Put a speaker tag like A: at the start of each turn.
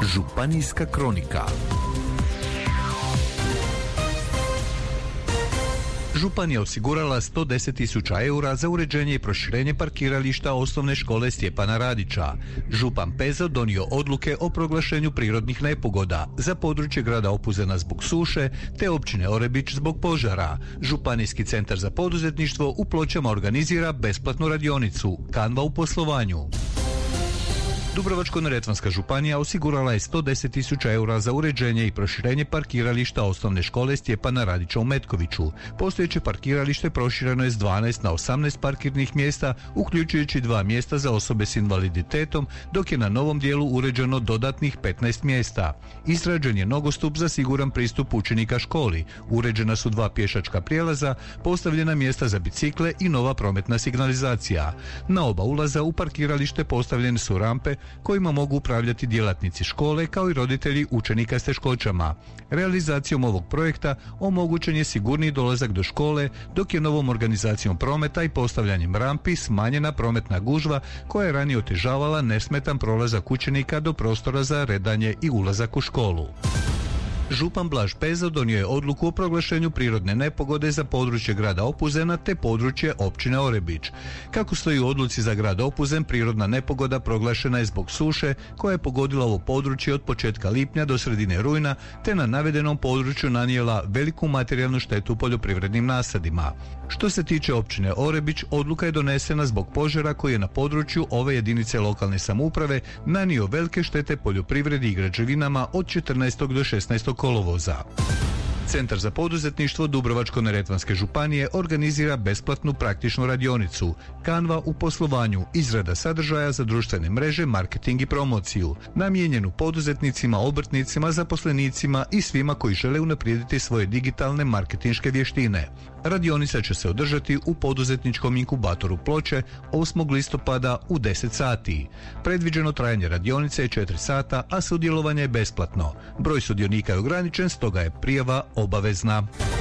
A: Županijska kronika. Župan je osigurala 110.000 eura za uređenje i proširenje parkirališta osnovne škole Stjepana Radića. Župan Pezo donio odluke o proglašenju prirodnih nepogoda za područje grada Opuzena zbog suše te općine Orebić zbog požara. Županijski centar za poduzetništvo u Pločama organizira besplatnu radionicu Canva u poslovanju. Dubrovačko-neretvanska županija osigurala je 110.000 eura za uređenje i proširenje parkirališta osnovne škole Stjepana Radića u Metkoviću. Postojeće parkiralište prošireno je s 12 na 18 parkirnih mjesta, uključujući 2 mjesta za osobe s invaliditetom, dok je na novom dijelu uređeno dodatnih 15 mjesta. Izrađen je nogostup za siguran pristup učenika školi, uređena su 2 pješačka prijelaza, postavljena mjesta za bicikle i nova prometna signalizacija. Na oba ulaza u parkiralište postavljene su rampe kojima mogu upravljati djelatnici škole kao i roditelji učenika s teškoćama. Realizacijom ovog projekta omogućen je sigurniji dolazak do škole, dok je novom organizacijom prometa i postavljanjem rampi smanjena prometna gužva koja je ranije otežavala nesmetan prolazak učenika do prostora za redanje i ulazak u školu. Župan Blaž Pezo donio je odluku o proglašenju prirodne nepogode za područje grada Opuzena te područje općine Orebić. Kako stoji u odluci za grad Opuzen, prirodna nepogoda proglašena je zbog suše koja je pogodila ovo područje od početka lipnja do sredine rujna te na navedenom području nanijela veliku materijalnu štetu poljoprivrednim nasadima. Što se tiče općine Orebić, odluka je donesena zbog požara koji je na području ove jedinice lokalne samouprave nanio velike štete poljoprivredi i građevinama od 14. do 16. kolovoza. Centar za poduzetništvo Dubrovačko-neretvanske županije organizira besplatnu praktičnu radionicu Canva u poslovanju, izrada sadržaja za društvene mreže, marketing i promociju, namijenjenu poduzetnicima, obrtnicima, zaposlenicima i svima koji žele unaprijediti svoje digitalne marketinške vještine. Radionica će se održati u poduzetničkom inkubatoru Ploče 8. listopada u 10 sati. Predviđeno trajanje radionice je 4 sata, a sudjelovanje je besplatno. Broj sudionika je ograničen, stoga je prijava obavezna.